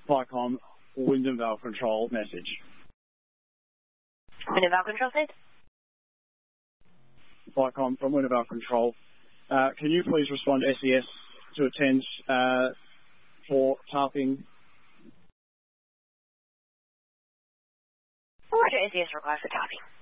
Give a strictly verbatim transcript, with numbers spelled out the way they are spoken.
Vicom, Wyndham Vale Control message. Wyndham Vale Control, please. Vicom from Wyndham Vale Control. Uh, can you please respond to S E S to attend uh, for tarping? Roger, S E S requires for tarping.